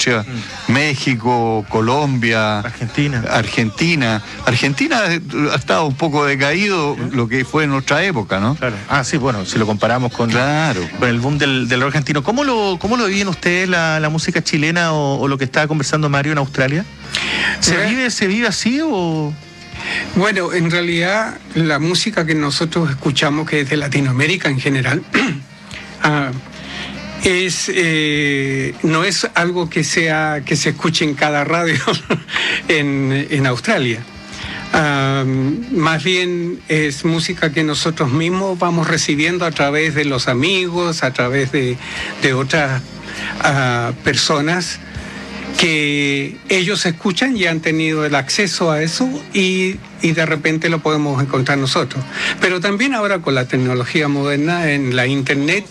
escucha México, Colombia, Argentina ha estado un poco decaído lo que fue en nuestra época, ¿no? Claro. Sí, bueno, si lo comparamos con el boom del argentino. ¿Cómo lo viven ustedes la música chilena o lo que estaba conversando Mario en Australia? ¿Se vive así o...? Bueno, en realidad la música que nosotros escuchamos, que es de Latinoamérica en general, no es algo que se escuche en cada radio en Australia. Más bien es música que nosotros mismos vamos recibiendo a través de los amigos, a través de otras personas que ellos escuchan y han tenido el acceso a eso y de repente lo podemos encontrar nosotros. Pero también ahora con la tecnología moderna en la internet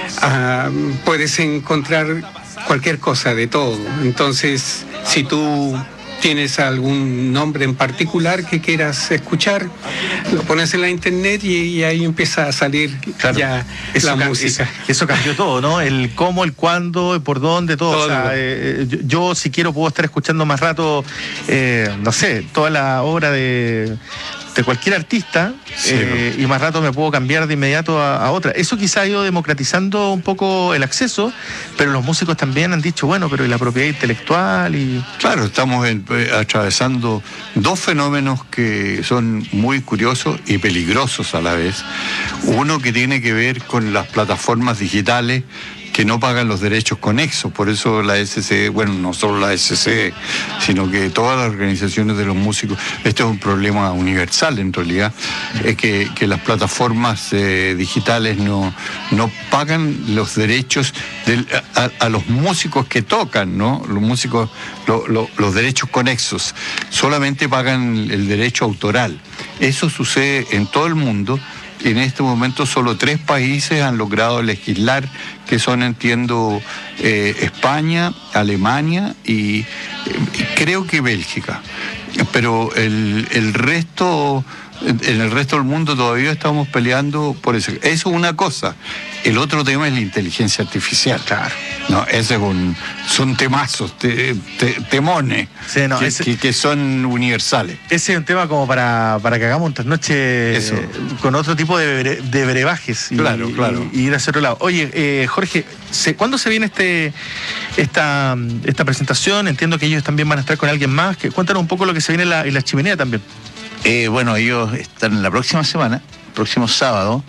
puedes encontrar cualquier cosa de todo. Entonces, si tú tienes algún nombre en particular que quieras escuchar, lo pones en la internet y ahí empieza a salir ya la música. Eso cambió todo, ¿no? El cómo, el cuándo, el por dónde, todo. O sea, yo si quiero puedo estar escuchando más rato, no sé, toda la obra de cualquier artista, y más rato me puedo cambiar de inmediato a otra. Eso quizá ha ido democratizando un poco el acceso, pero los músicos también han dicho, bueno, pero ¿y la propiedad intelectual? Claro, estamos atravesando dos fenómenos que son muy curiosos y peligrosos a la vez. Uno que tiene que ver con las plataformas digitales que no pagan los derechos conexos, por eso la SCE, bueno, no solo la SCE, sino que todas las organizaciones de los músicos, este es un problema universal en realidad, que las plataformas digitales no pagan los derechos a los músicos que tocan, ¿no? Los músicos, los derechos conexos, solamente pagan el derecho autoral. Eso sucede en todo el mundo. En este momento solo 3 países han logrado legislar, que son, entiendo, España, Alemania y creo que Bélgica. Pero el resto, en el resto del mundo todavía estamos peleando por eso. Eso es una cosa. El otro tema es la inteligencia artificial. Claro. No, ese son temazos, temones, sí, que son universales. Ese es un tema como para que hagamos un trasnoche con otro tipo de brebajes. Claro. Y ir hacia otro lado. Oye, Jorge, ¿cuándo se viene esta presentación? Entiendo que ellos también van a estar con alguien más. Cuéntanos un poco lo que se viene en la Chimenea también. Bueno, ellos están la próxima semana, próximo sábado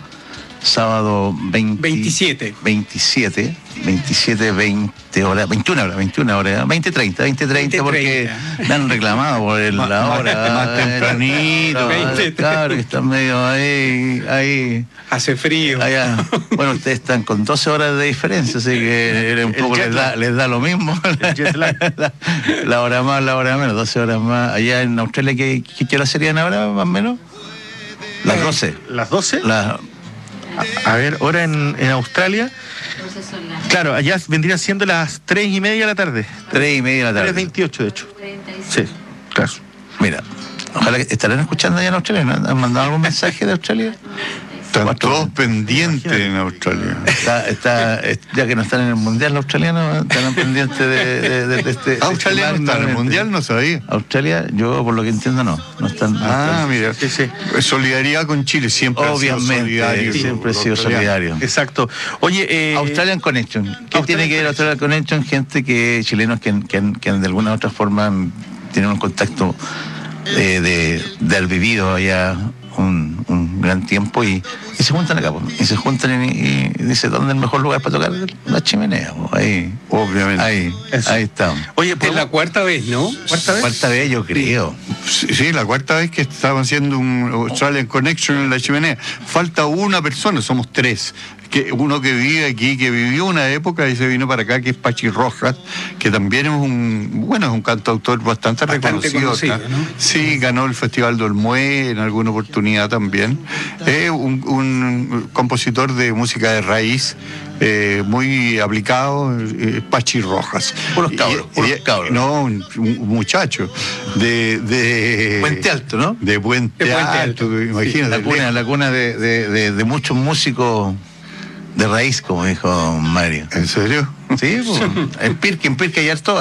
27, 20 horas, 21 horas, 20:30, porque me han reclamado por la hora. Más tempranito. Claro, que están medio ahí. Hace frío. Allá. Bueno, ustedes están con 12 horas de diferencia, así que un poco les da lo mismo. La hora más, la hora menos, 12 horas más. Allá en Australia, ¿qué hora serían ahora, más o menos? Las 12. ¿Las 12? A ver, hora en Australia. Claro, allá vendrían siendo las 3:30 de la tarde. 3:30 de la tarde. 3:28, de hecho. Sí, claro. Mira, ojalá que estarán escuchando allá en Australia, ¿no? ¿Han mandado algún mensaje de Australia? Están todos pendientes en Australia. Ya que no están en el Mundial, los australianos están pendientes de este... ¿Australia no está en el Mundial? No sabía. Australia, yo por lo que entiendo no están. Mira, sí. Solidaridad con Chile, siempre obviamente, ha sido solidario. Siempre ha sido solidario. Exacto. Oye, Australian Connection. ¿Qué tiene que ver Australian Connection? Gente chilenos que de alguna u otra forma tienen un contacto de haber vivido allá un gran tiempo y se juntan acá, y se juntan y dice, ¿dónde es el mejor lugar para tocar? La Chimenea, ahí, obviamente. Ahí estamos. Oye, es la cuarta vez, ¿no? ¿Cuarta vez, yo creo. Sí, la cuarta vez que estaban haciendo un Australian Connection en la Chimenea. Falta una persona, somos 3. Uno que vive aquí, que vivió una época y se vino para acá, que es Pachi Rojas, que también es un cantautor bastante reconocido acá. ¿No? Sí, ganó el Festival de Olmué en alguna oportunidad también. Es un compositor de música de raíz, muy aplicado, Pachi Rojas. Puros cabros. No, un muchacho de Puente Alto, ¿no? De Puente Alto, imagínate. Sí, la cuna de muchos músicos de raíz, como dijo Mario. ¿En serio? Sí, pues, en Pirque hay harto